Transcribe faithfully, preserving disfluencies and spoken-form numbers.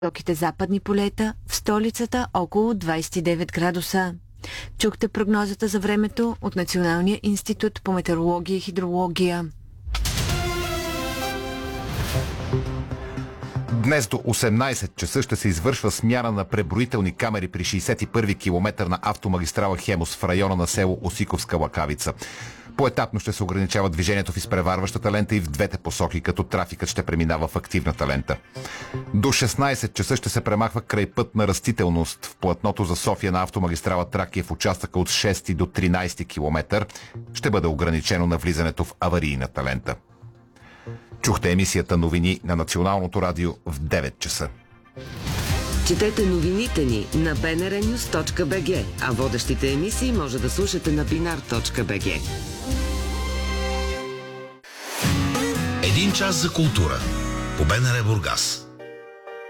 високите западни полета, в столицата около двадесет и девет градуса. Чухте прогнозата за времето от Националния институт по метеорология и хидрология. Днес до осемнадесет часа ще се извършва смяна на преброителни камери при шейсет и първи километър на автомагистрала Хемус в района на село Осиковска Лакавица. Поетапно ще се ограничава движението в изпреварващата лента и в двете посоки, като трафикът ще преминава в активната лента. До шестнадесет часа ще се премахва крайпътна растителност в платното за София на автомагистрала Тракия в участъка от шести до тринадесети километър. Ще бъде ограничено на влизането в аварийната лента. Чухте емисията новини на Националното радио в девет часа. Четете новините ни на би ен ар нюз точка би джи, а водещите емисии може да слушате на бинар точка би джи. Един час за култура по БНР Бургас.